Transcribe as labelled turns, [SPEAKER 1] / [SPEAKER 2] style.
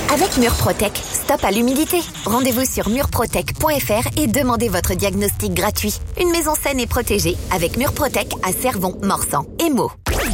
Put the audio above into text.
[SPEAKER 1] Avec Murprotec, stop à l'humidité. Rendez-vous sur murprotec.fr et demandez votre diagnostic gratuit. Une maison saine et protégée avec Murprotec à Cervon, Morsan et Meaux.